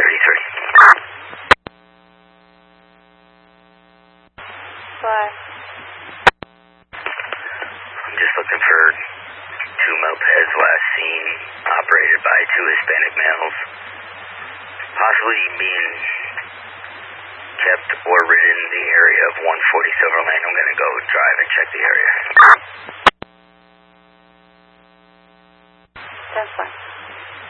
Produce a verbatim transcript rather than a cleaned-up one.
thirty-three. What? I'm just looking for two mopeds last seen operated by two Hispanic males. Possibly being kept or ridden in the area of one forty Silverlane. I'm going to go drive and check the area.